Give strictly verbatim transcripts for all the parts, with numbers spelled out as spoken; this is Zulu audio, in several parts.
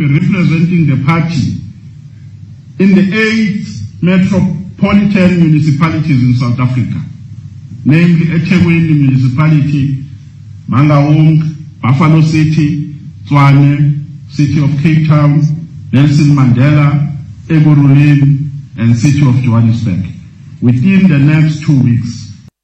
be representing the party in the eight metropolitan municipalities in South Africa, namely eThekwini Municipality, Mangaung, Buffalo City, Tshwane, City of Cape Town, Nelson Mandela, Ekurhuleni, and City of Johannesburg within the next two weeks.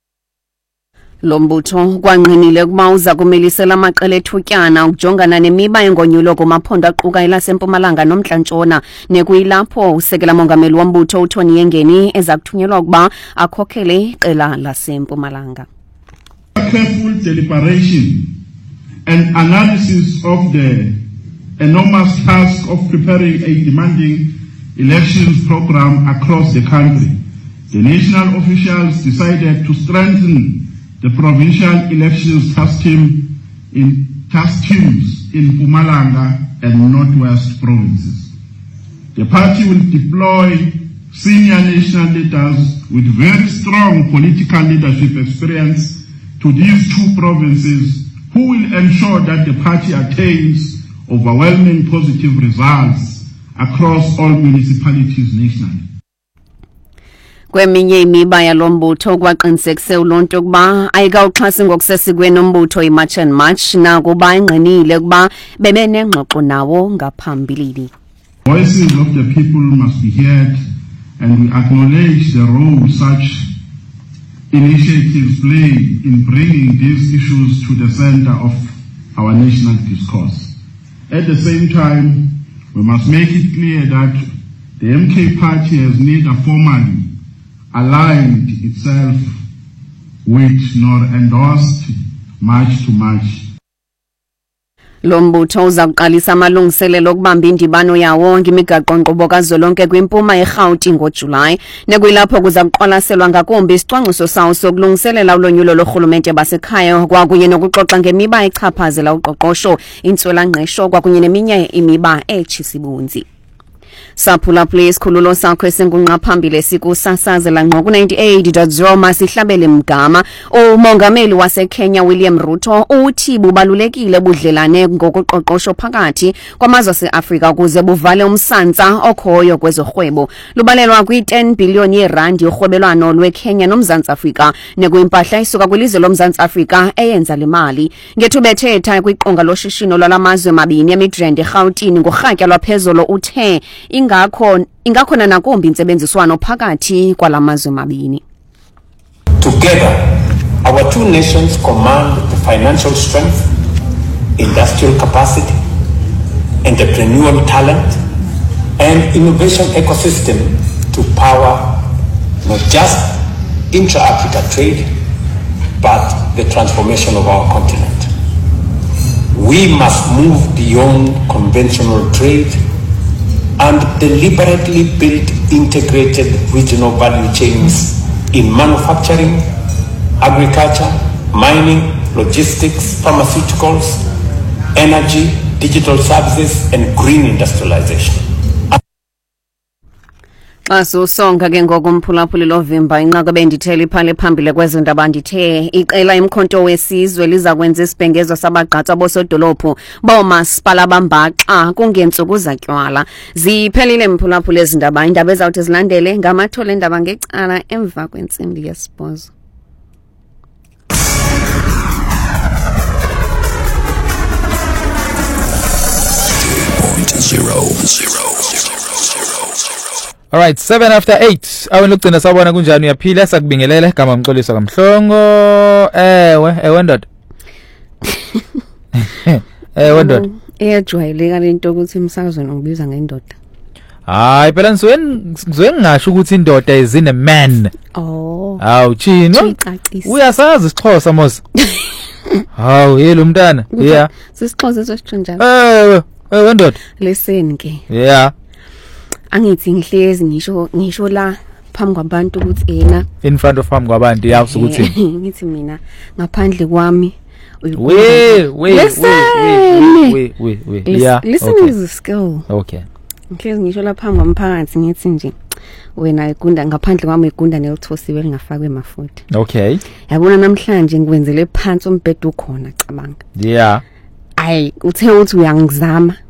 Lombutho kwanqinile kuba uza kumilisela amaqela ethutyana ukujongana nemiba engonyulo kumaphondo aquka elaseMpumalanga noMntla-Ntshona nekuyilapho usekela mongameli wombutho uTony Yengeni eza kuthunyelwa ukuba akhokhele iqela laseMpumalanga. Careful deliberation and analysis of the enormous task of preparing a demanding elections program across the country, the national officials decided to strengthen the provincial elections task team in task teams in Mpumalanga and Northwest provinces. The party will deploy senior national leaders with very strong political leadership experience to these two provinces, who will ensure that the party attains overwhelming positive results across all municipalities nationally. Kweminye imiba yalombutho kwaqinisekise uluntu kuba ayikawuxhasi ngokusesikweni umbutho iMarch and March nakuba ingqinile kuba bebenengxoxo nawo ngaphambilini. Voices of the people must be heard, and we acknowledge the role such initiatives play in bringing these issues to the center of our national discourse. At the same time, we must make it clear that the M K party has neither formally aligned itself with nor endorsed March to March. Lombutho uza kuqalisa amalungiselelo okubamba indibano yawo ngemigaqo nkqubo kazwelonke kwimpuma eGauteng ngoJuly nekuyilapho kuza kuqwalaselwa ngakumbi isicwangciso sawo sokulungiselela ulonyulo lorhulumente basekhaya kwakunye nokuxoxa ngemiba echaphazela uqoqosho, intswela-ngqesho kwakunye neminye imiba etshisibunzi. Saphulaphula isikhululo sakho esingunqa phambili sikusasazela ngqo ku ninety-eight point zero masihlabele mgama. Umongameli waseKenya William Ruto uthi bubalulekile budlelane ngokuqoqosho phakathi kwamazwe aseAfrika ukuze buvale umsantsa okhoyo kwezorhwebo. Lubalelwa kwi-ten billion yerandi yorhwebelwano lweKenya noMzantsi Afrika nekuyimpahla isuka kwilizwe loMzantsi Afrika eyenza le mali. Ngethuba ethetha kwiqonga loshishino lwalamazwe mabini eMidrand eGauteng ngorhatya lwaphezolo uthe ingakho ingakhona nakumbi intsebenziswano phakathi kwalamazwe mabini. Together, our two nations command the financial strength, industrial capacity, entrepreneurial talent, and innovation ecosystem to power not just intra-Africa trade, but the transformation of our continent. We must move beyond conventional trade and deliberately build integrated regional value chains in manufacturing, agriculture, mining, logistics, pharmaceuticals, energy, digital services, and green industrialization. Aso songa ke ngokumphulaphuli lovimba inqaka benditheli phale phambili kwezindaba ndithe iqela imkhonto wesizwe liza kwenza isibhengezo sabagqatswa bosodolophu bomasipala bambaxa kungentsuku zatywala. Ziphelile mphulaphuli ezindaba, indaba ezawuthi zilandele ngamathole endaba ngecala emva kwentsimbi yesibhozo. zero zero All right, seven after eight. Awena ugcina sabona kunjani uyaphila sakubingelele gama Mxolisa kaMhlongo. Ewe, ewe ndoda. Ewe ndoda. Iyajwayeleka lento ukuthi emsakazweni ngibiza ngendoda. Hayi phela ngizwe ngisho ukuthi indoda izine man. Oh. Awu chino. Uyasazi isixhosa mos. Hawu yelo mntana. Yeah. Sisixhosa sesithinjana. Ewe, ewe ndoda. Listen ke. Yeah. Angithi ngihlezi ngisho ngisho la phambi kwabantu ukuthi ena in front of phambi kwabantu yazi ukuthi ngithi mina ngaphandle kwami we we we we we we yeah listening is a skill. Okay, ngihlezi ngisho la phambi kwamphakathi ngithi nje wena igunda ngaphandle kwami igunda nelithosiwe lingafakwe emafutha. Okay, yabona namhlanje ngikwenzele phansi umbhedo ukhona cabanga. Yeah, Ay uthe uthi uyangizama